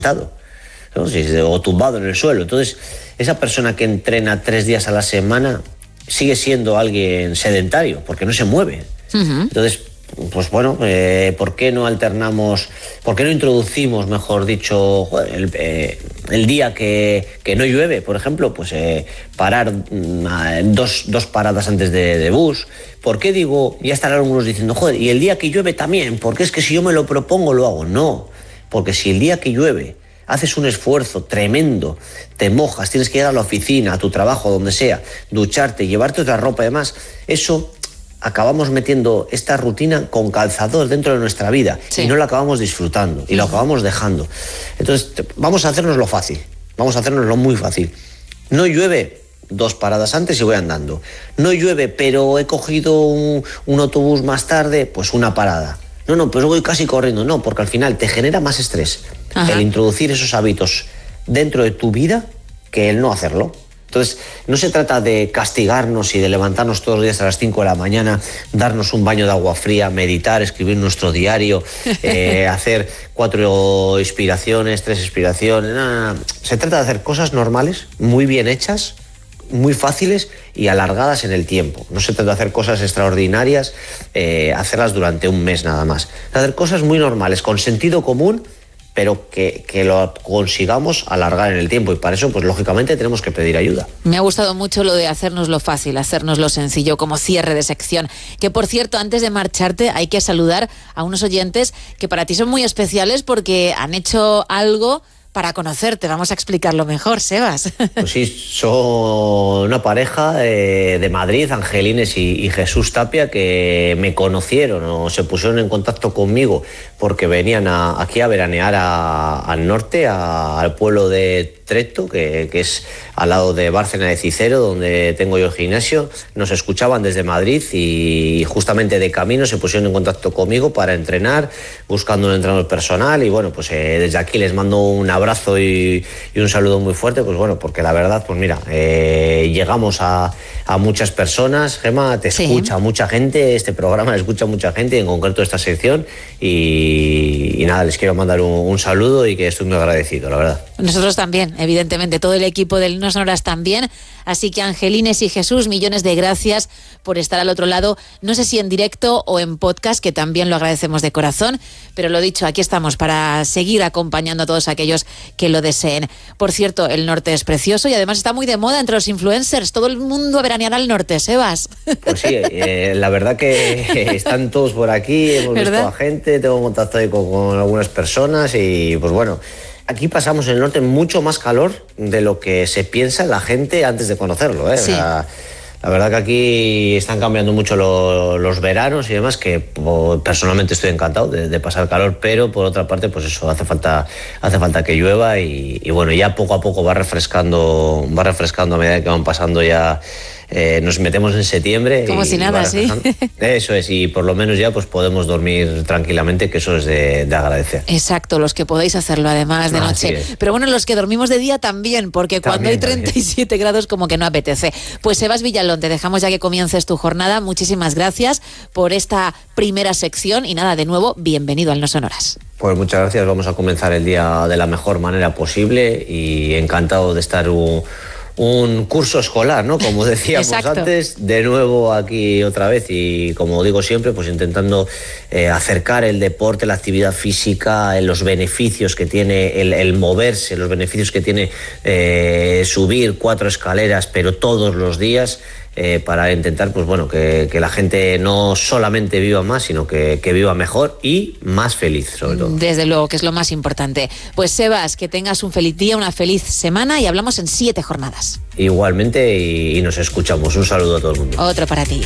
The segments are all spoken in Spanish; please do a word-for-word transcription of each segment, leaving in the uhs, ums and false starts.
¿no? O tumbado en el suelo. Entonces, esa persona que entrena tres días a la semana sigue siendo alguien sedentario, porque no se mueve. Uh-huh. Entonces, pues bueno, eh, ¿por qué no alternamos, por qué no introducimos, mejor dicho, joder, el, eh, el día que, que no llueve, por ejemplo, pues eh, parar mm, dos, dos paradas antes de, de bus? ¿Por qué digo, ya estarán algunos diciendo, joder, y el día que llueve también? Porque es que si yo me lo propongo, lo hago. No, porque si el día que llueve haces un esfuerzo tremendo, te mojas, tienes que ir a la oficina, a tu trabajo, donde sea, ducharte, llevarte otra ropa y demás, eso acabamos metiendo esta rutina con calzador dentro de nuestra vida, sí, y no la acabamos disfrutando y lo acabamos dejando. Entonces, vamos a hacernos lo fácil, vamos a hacernos lo muy fácil. No llueve, dos paradas antes y voy andando. No llueve, pero he cogido un, un autobús más tarde, pues una parada. No, no, pues voy casi corriendo. No, porque al final te genera más estrés Ajá. el introducir esos hábitos dentro de tu vida que el no hacerlo. Entonces, no se trata de castigarnos y de levantarnos todos los días a las cinco de la mañana, darnos un baño de agua fría, meditar, escribir nuestro diario, eh, hacer cuatro inspiraciones, tres expiraciones. No, no, no. Se trata de hacer cosas normales, muy bien hechas, muy fáciles y alargadas en el tiempo. No se trata de hacer cosas extraordinarias, eh, hacerlas durante un mes nada más. De hacer cosas muy normales, con sentido común, pero que, que lo consigamos alargar en el tiempo, y para eso, pues lógicamente tenemos que pedir ayuda. Me ha gustado mucho lo de hacérnoslo fácil, hacérnoslo sencillo, como cierre de sección. Que, por cierto, antes de marcharte hay que saludar a unos oyentes que para ti son muy especiales porque han hecho algo para conocerte. Vamos a explicarlo mejor, Sebas. Pues sí, son una pareja eh, de Madrid, Angelines y, y Jesús Tapia, que me conocieron o se pusieron en contacto conmigo porque venían a, aquí a veranear a, al norte, a, al pueblo de Treto, que, que es al lado de Bárcena de Cicero, donde tengo yo el gimnasio. Nos escuchaban desde Madrid y justamente de camino se pusieron en contacto conmigo para entrenar, buscando un entrenador personal, y bueno, pues eh, desde aquí les mando un abrazo y, y un saludo muy fuerte, pues bueno, porque la verdad, pues mira, eh, llegamos a, a muchas personas, Gemma, te sí. escucha mucha gente, este programa le escucha mucha gente, en concreto esta sección, y, y nada, les quiero mandar un, un saludo y que estoy muy agradecido, la verdad. Nosotros también, evidentemente, todo el equipo del No Sonoras también, así que Angelines y Jesús, millones de gracias por estar al otro lado, no sé si en directo o en podcast, que también lo agradecemos de corazón, pero lo dicho, aquí estamos para seguir acompañando a todos aquellos que lo deseen. Por cierto, el norte es precioso y además está muy de moda entre los influencers, todo el mundo a veranear al norte, Sebas. Pues sí, eh, la verdad que están todos por aquí, hemos ¿verdad? visto a gente, tengo contacto ahí con, con algunas personas y pues bueno, aquí pasamos en el norte mucho más calor de lo que se piensa la gente antes de conocerlo, ¿eh? Sí. O sea, la verdad que aquí están cambiando mucho lo, los veranos y demás, que pues, personalmente estoy encantado de, de pasar calor, pero por otra parte, pues eso, hace falta, hace falta que llueva y, y bueno, ya poco a poco va refrescando, va refrescando a medida que van pasando ya. Eh, nos metemos en septiembre. Como y, si nada, sí. Eso es, y por lo menos ya pues podemos dormir tranquilamente, que eso es de, de agradecer. Exacto, los que podéis hacerlo además de ah, noche. Pero bueno, los que dormimos de día también, porque también, cuando hay treinta y siete también. Grados como que no apetece. Pues Sebas Villalón, te dejamos ya que comiences tu jornada. Muchísimas gracias por esta primera sección y nada, de nuevo, bienvenido al No Sonoras. Pues muchas gracias, vamos a comenzar el día de la mejor manera posible y encantado de estar un... un curso escolar, ¿no? Como decíamos antes, de nuevo aquí otra vez y como digo siempre, pues intentando eh, acercar el deporte, la actividad física, eh, los beneficios que tiene el, el moverse, los beneficios que tiene eh, subir cuatro escaleras, pero todos los días, eh, para intentar, pues bueno, que, que la gente no solamente viva más, sino que, que viva mejor y más feliz, sobre todo. Desde luego, que es lo más importante. Pues Sebas, que tengas un feliz día, una feliz semana y hablamos en siete jornadas. Igualmente y, y nos escuchamos. Un saludo a todo el mundo. Otro para ti.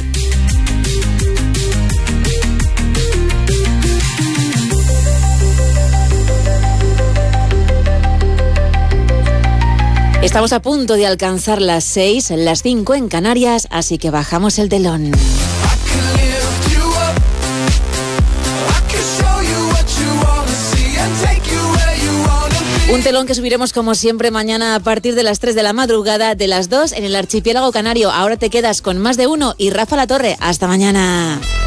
Estamos a punto de alcanzar las seis, las cinco en Canarias, así que bajamos el telón. Un telón que subiremos como siempre mañana a partir de las tres de la madrugada, de las dos en el archipiélago canario. Ahora te quedas con Más de Uno y Rafa La Torre. Hasta mañana.